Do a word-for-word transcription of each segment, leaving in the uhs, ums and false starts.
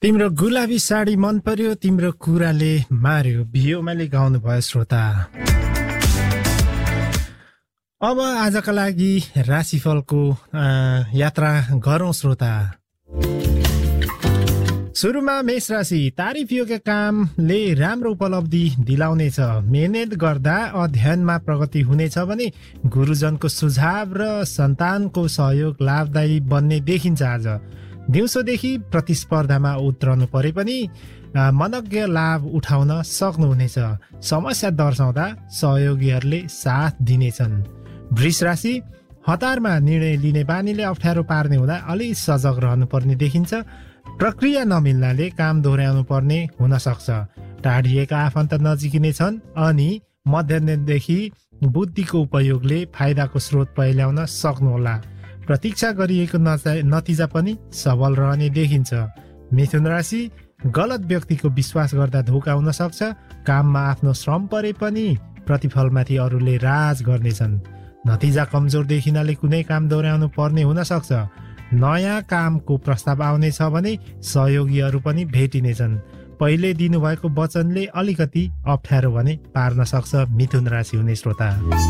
तिम्रो गुलाबी साडी मन पर्यो, तिम्रो कुराले मार्यो, भियोमाले गाउनु भयो श्रोता। अब आजका लागि राशिफलको यात्रा गरौँ श्रोता। सुरुमा मेष राशि, तारिफ योग्य कामले राम्रो उपलब्धि दिलाउनेछ। मेहनत गर्दा अध्ययनमा प्रगति हुनेछ भने गुरुजनको सुझाव र सन्तानको सहयोग लाभदायी बन्ने देखिन्छ। आज दिउँसोदेखि प्रतिस्पर्धामा उत्रनु परे पनि मनज्ञ लाभ उठाउन सक्नुहुनेछ। समस्या दर्शाउँदा सहयोगीहरूले साथ दिनेछन्। वृष राशि, हतारमा निर्णय लिने बानीले अप्ठ्यारो पार्ने हुँदा अलि सजग रहनुपर्ने देखिन्छ। प्रक्रिया नमिल्नाले काम दोहोऱ्याउनु पर्ने हुन सक्छ। टाढिएका आफन्त नजिकिनेछन् अनि मध्यदेखि बुद्धिको उपयोगले फाइदाको स्रोत पहिल्याउन सक्नुहोला। प्रतीक्षा गरिएको नतिजा पनि सबल रहने देखिन्छ। मिथुन राशि, गलत व्यक्तिको विश्वास गर्दा धोका हुन सक्छ। काममा आफ्नो श्रम परे पनि प्रतिफलमाथि अरूले राज गर्नेछन्। नतिजा कमजोर देखिनाले कुनै काम दोहोऱ्याउनु पर्ने हुन सक्छ। नयाँ कामको प्रस्ताव आउनेछ भने सहयोगीहरू पनि भेटिनेछन्। पहिले दिनुभएको वचनले अलिकति अप्ठ्यारो भने पार्न सक्छ मिथुन राशि हुने श्रोता।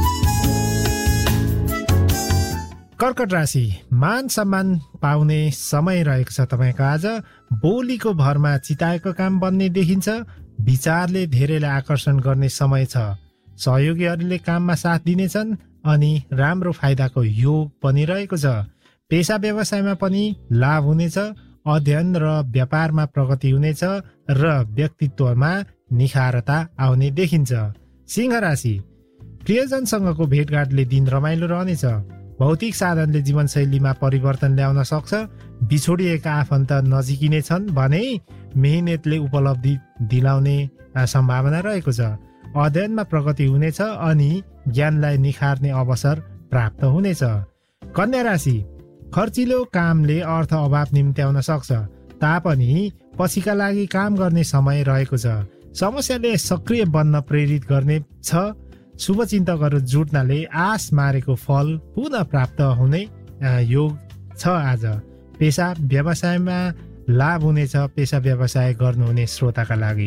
कर्कट राशि, मान सम्मान पाउने समय रहेको छ तपाईँको। आज बोलीको भरमा चिताएको काम बन्ने देखिन्छ। विचारले धेरैलाई आकर्षण गर्ने समय छ। सहयोगीहरूले काममा साथ दिनेछन् अनि राम्रो फाइदाको योग पनि रहेको छ। पेसा व्यवसायमा पनि लाभ हुनेछ। अध्ययन र व्यापारमा प्रगति हुनेछ र व्यक्तित्वमा निखारता आउने देखिन्छ। सिंह राशि, प्रियजनसँगको भेटघाटले दिन रमाइलो रहनेछ। भौतिक साधनले जीवनशैलीमा परिवर्तन ल्याउन सक्छ। बिछोडिएका आफन्त नजिकिनेछन् भने मेहनतले उपलब्धि दिलाउने सम्भावना रहेको छ। अध्ययनमा प्रगति हुनेछ अनि ज्ञानलाई निखार्ने अवसर प्राप्त हुनेछ। कन्या राशि, खर्चिलो कामले अर्थ अभाव निम्त्याउन सक्छ तापनि पछिका लागि काम गर्ने समय रहेको छ। समस्याले सक्रिय बन्न प्रेरित गर्ने छ। शुभचिन्तकहरू जुट्नाले आश मारेको फल पुनः प्राप्त हुने योग छ। आज पेसा व्यवसायमा लाभ हुनेछ। पेसा व्यवसाय गर्नुहुने श्रोताका लागि।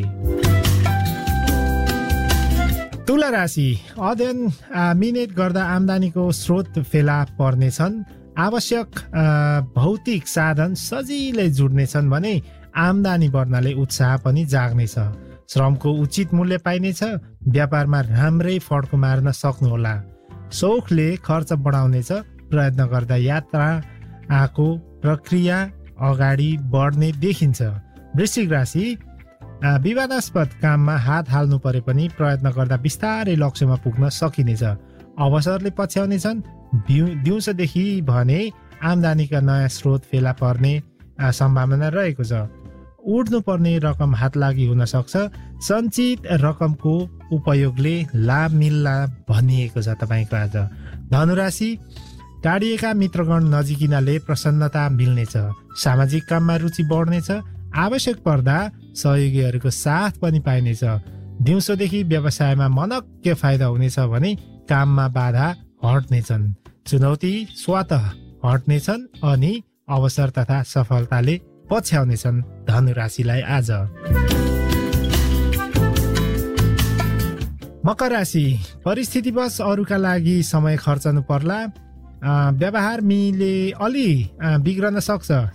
तुला राशि, अध्ययन मिहिनेत गर्दा आम्दानीको स्रोत फेला पर्नेछन्। आवश्यक भौतिक साधन सजिलै जुड्नेछन् भने आम्दानी बढ्नाले उत्साह पनि जाग्नेछ। श्रमको उचित मूल्य पाइनेछ। व्यापारमा राम्रै फड्को मार्न सक्नुहोला। सौखले खर्च बढाउनेछ। प्रयत्न गर्दा यात्रा आको प्रक्रिया अगाडि बढ्ने देखिन्छ। वृश्चिक राशि, विवादास्पद काममा हात हाल्नु परे पनि प्रयत्न गर्दा बिस्तारै लक्ष्यमा पुग्न सकिनेछ। अवसरले पछ्याउनेछन्। दिउँसोदेखि भने आम्दानीका नयाँ स्रोत फेला पर्ने सम्भावना रहेको छ। उड्नुपर्ने रकम हात लागि हुन सक्छ। सञ्चित रकमको उपयोगले लाभ मिल्ला भनिएको छ तपाईँको। आज धनुराशि, टाढिएका मित्रगण नजिकिनाले प्रसन्नता मिल्नेछ। सामाजिक काममा रुचि बढ्नेछ। आवश्यक पर्दा सहयोगीहरूको साथ पनि पाइनेछ। दिउँसोदेखि व्यवसायमा मनज्ञ फाइदा हुनेछ भने काममा बाधा हट्नेछन्। चुनौती स्वतः हट्नेछन् अनि अवसर तथा सफलताले पछ्याउनेछन् धनु राशिलाई। आज मकर राशि, परिस्थितिवश अरूका लागि समय खर्चनु पर्ला। व्यवहार मिले अलि बिग्रन सक्छ।